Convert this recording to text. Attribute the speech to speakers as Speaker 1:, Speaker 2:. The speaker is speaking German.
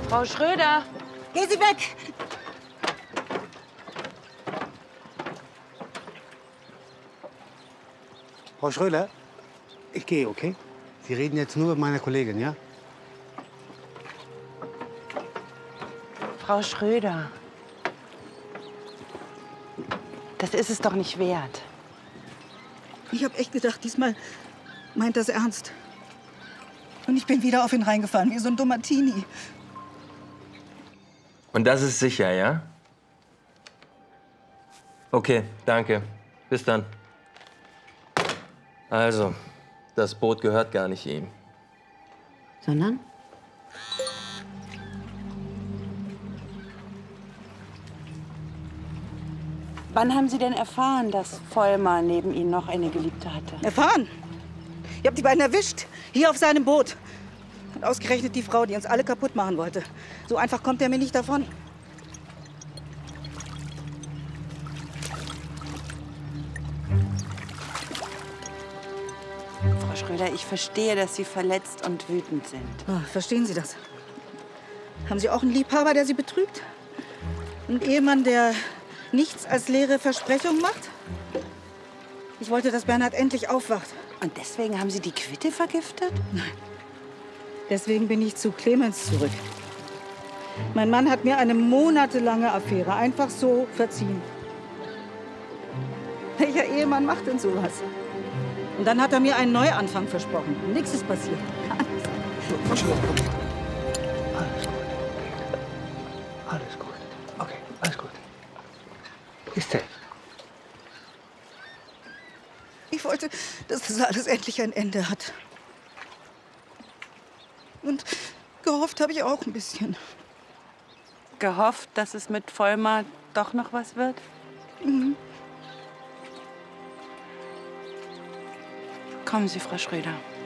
Speaker 1: Frau Schröder!
Speaker 2: Geh Sie weg!
Speaker 3: Frau Schröder, ich gehe, okay? Sie reden jetzt nur mit meiner Kollegin, ja?
Speaker 1: Frau Schröder, das ist es doch nicht wert.
Speaker 2: Ich habe echt gedacht, diesmal meint das ernst. Und ich bin wieder auf ihn reingefahren, wie so ein dummer Teenie.
Speaker 4: Und das ist sicher, ja? Okay, danke. Bis dann. Also, das Boot gehört gar nicht ihm.
Speaker 1: Sondern? Wann haben Sie denn erfahren, dass Vollmar neben Ihnen noch eine Geliebte hatte?
Speaker 2: Erfahren? Ich habe die beiden erwischt, hier auf seinem Boot. Und ausgerechnet die Frau, die uns alle kaputt machen wollte. So einfach kommt er mir nicht davon.
Speaker 1: Frau Schröder, ich verstehe, dass Sie verletzt und wütend sind.
Speaker 2: Oh, verstehen Sie das? Haben Sie auch einen Liebhaber, der Sie betrügt? Einen Ehemann, der nichts als leere Versprechungen macht? Ich wollte, dass Bernhard endlich aufwacht.
Speaker 1: Und deswegen haben Sie die Quitte vergiftet?
Speaker 2: Nein. Deswegen bin ich zu Clemens zurück. Mein Mann hat mir eine monatelange Affäre einfach so verziehen. Welcher Ehemann macht denn sowas? Und dann hat er mir einen Neuanfang versprochen. Und nichts ist passiert.
Speaker 3: Frau Schröder, komm. Alles gut. Okay, alles gut. Ist safe.
Speaker 2: Ich wollte, dass das alles endlich ein Ende hat. Und gehofft habe ich auch ein bisschen.
Speaker 1: Gehofft, dass es mit Vollmar doch noch was wird?
Speaker 2: Mhm.
Speaker 1: Kommen Sie, Frau Schröder.